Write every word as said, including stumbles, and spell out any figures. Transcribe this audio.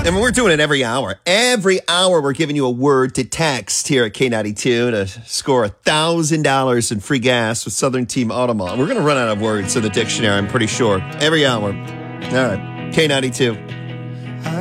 And we're doing it every hour. Every hour, we're giving you a word to text here at K ninety-two to score one thousand dollars in free gas with Southern Team Automall. We're going to run out of words in the dictionary, I'm pretty sure. Every hour. All right. K ninety-two.